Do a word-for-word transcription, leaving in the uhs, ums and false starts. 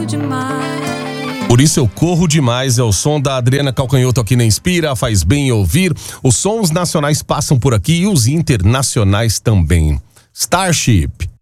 Por isso eu corro demais, é o som da Adriana Calcanhoto aqui na Inspira, faz bem ouvir. Os sons nacionais passam por aqui e os internacionais também. Starship.